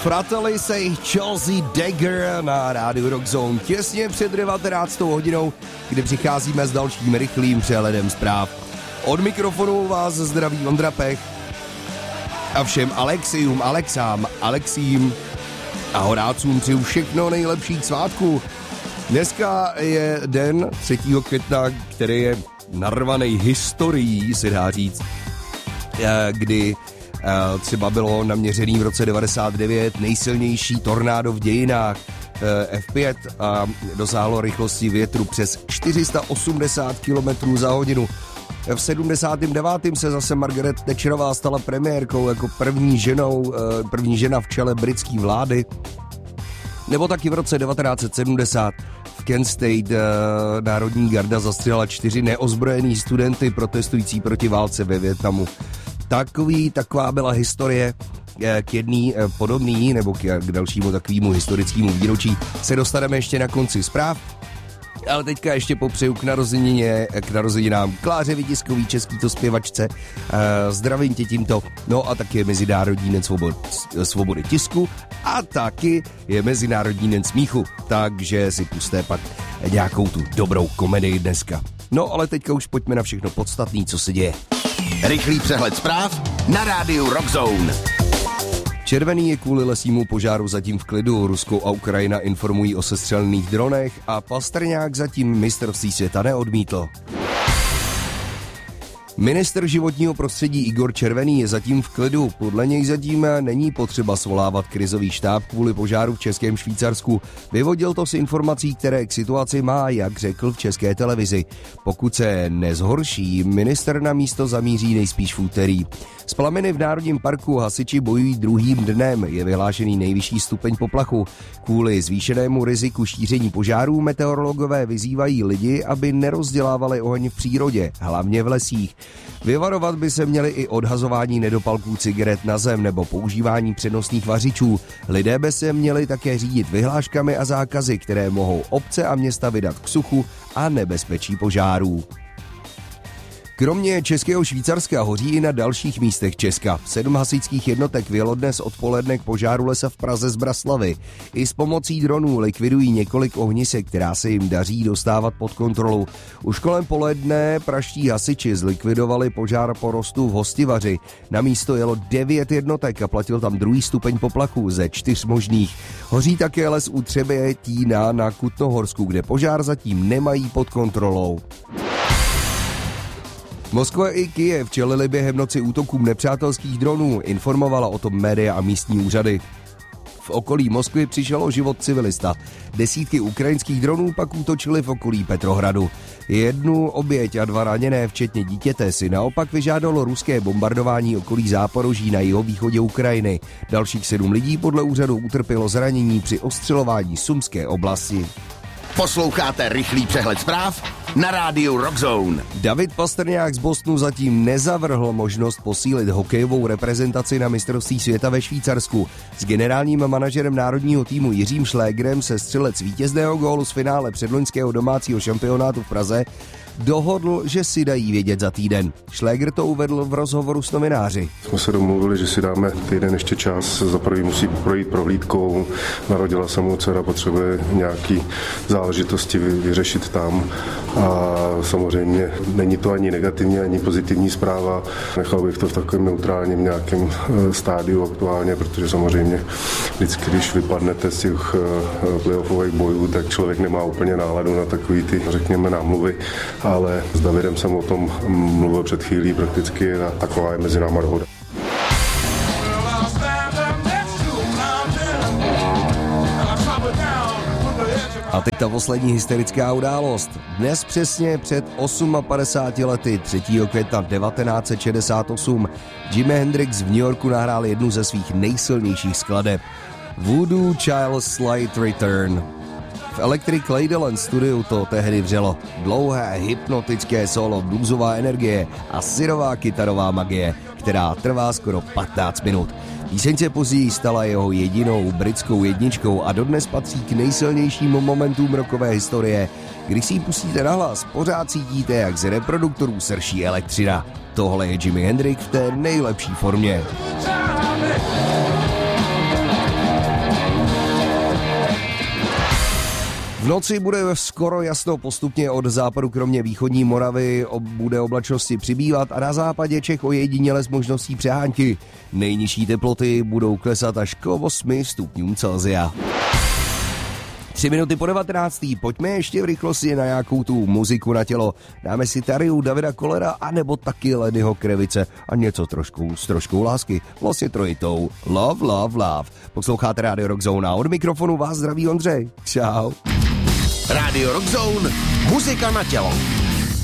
Fratelli say Chelsea Dagger na rádiu Rock Zone těsně před 19. hodinou, kdy přicházíme s dalším rychlým přehledem zpráv. Od mikrofonu vás zdraví Ondra Pech a všem Alexím a Horácům přeju všechno nejlepší k svátku. Dneska je den 3. května, který je narvaný historií, se dá říct, kdy třeba bylo naměřený v roce 99 nejsilnější tornádo v dějinách F5 a dosáhlo rychlosti větru přes 480 km za hodinu. V 79. se zase Margaret Thatcherová stala premiérkou jako první žena v čele britské vlády. Nebo taky v roce 1970 v Kent State národní garda zastřelila 4 neozbrojený studenty protestující proti válce ve Vietnamu. Taková byla historie. K jedný podobný nebo k dalšímu takovému historickému výročí se dostaneme ještě na konci zpráv. Ale teďka ještě popřeju k narozeninám Kláře Vitiskový, český to zpěvačce. Zdravím tě tímto. No a taky je Mezinárodní den svobody tisku a taky je Mezinárodní den smíchu. Takže si pusté pak nějakou tu dobrou komedii dneska. No ale teďka už pojďme na všechno podstatné, co se děje. Rychlý přehled zpráv na rádiu Rock Zone. Červený je kvůli lesnímu požáru zatím v klidu, Rusko a Ukrajina informují o sestřelených dronech a Pastrňák zatím mistrovství světa neodmítl. Ministr životního prostředí Igor Červený je zatím v klidu. Podle něj zatím není potřeba svolávat krizový štáb kvůli požáru v Českém Švýcarsku. Vyvodil to z informací, které k situaci má, jak řekl v České televizi. Pokud se nezhorší, minister na místo zamíří nejspíš v úterý. S plameny v Národním parku hasiči bojují druhým dnem, je vyhlášený nejvyšší stupeň poplachu. Kvůli zvýšenému riziku šíření požárů meteorologové vyzývají lidi, aby nerozdělávali oheň v přírodě, hlavně v lesích. Vyvarovat by se měli i odhazování nedopalků cigaret na zem nebo používání přenosných vařičů. Lidé by se měli také řídit vyhláškami a zákazy, které mohou obce a města vydat k suchu a nebezpečí požárů. Kromě Českého Švýcarska hoří i na dalších místech Česka. 7 hasičských jednotek vyjelo dnes odpoledne k požáru lesa v Praze z Braslavy. I s pomocí dronů likvidují několik ohnisek, která se jim daří dostávat pod kontrolu. Už kolem poledne praští hasiči zlikvidovali požár porostu v Hostivaři. Na místo jelo 9 jednotek a platil tam 2. stupeň poplachu ze 4 možných. Hoří také les u Třebětína na Kutnohorsku, kde požár zatím nemají pod kontrolou. Moskva i Kyjev čelili během noci útokům nepřátelských dronů, informovala o tom média a místní úřady. V okolí Moskvy přišel o život civilista. Desítky ukrajinských dronů pak útočily v okolí Petrohradu. 1 oběť a 2 raněné, včetně dítěte, si naopak vyžádalo ruské bombardování okolí Záporoží na jihovýchodě Ukrajiny. Dalších 7 lidí podle úřadu utrpělo zranění při ostřelování Sumské oblasti. Posloucháte rychlý přehled zpráv na rádiu Rock Zone. David Pastrňák z Bostonu zatím nezavrhl možnost posílit hokejovou reprezentaci na mistrovství světa ve Švýcarsku. S generálním manažerem národního týmu Jiřím Šlégrem se střelec vítězného gólu z finále předloňského domácího šampionátu v Praze dohodl, že si dají vědět za týden. Šlégr to uvedl v rozhovoru s novináři. Jsme se domluvili, že si dáme týden ještě čas. Za prvý musí projít prohlídkou. Narodila se mu dcera, potřebuje nějaký záležitosti vyřešit tam. A samozřejmě není to ani negativní, ani pozitivní zpráva. Nechal bych to v takovém neutrálním nějakém stádiu aktuálně, protože samozřejmě vždycky, když vypadnete z těch playoffových bojů, tak člověk nemá úplně náladu na takový ty, řekněme, námluvy. Ale s Davidem jsem o tom mluvil před chvílí prakticky a taková je mezi náma dohoda. A teď ta poslední hysterická událost. Dnes přesně před 58 lety, 3. května 1968, Jimi Hendrix v New Yorku nahrál jednu ze svých nejsilnějších skladeb. Voodoo Child's Slight Return. V Electric Ladyland studiu to tehdy vřelo. Dlouhé, hypnotické solo, bluesová energie a syrová kytarová magie, která trvá skoro 15 minut. Píseň se později stala jeho jedinou britskou jedničkou a dodnes patří k nejsilnějším momentům rockové historie. Když si ji pustíte nahlas, pořád cítíte, jak z reproduktorů srší elektřina. Tohle je Jimi Hendrix v té nejlepší formě. noci bude skoro jasno, postupně od západu kromě východní Moravy bude oblačnosti přibývat a na západě Čech ojediněle s možností přehánky. Nejnižší teploty budou klesat až k 8 stupňům Celsia. 3 minuty po 19. Pojďme ještě v rychlosti na nějakou tu muziku na tělo. Dáme si Tariu, Davida Kollera a nebo taky Ledyho Krevice a něco s troškou lásky. Vlastně trojitou. Love, love, love. Posloucháte Radio Rock Zone a od mikrofonu vás zdraví Ondřej. Čau. Radio Rock Zone, muzika na tělo.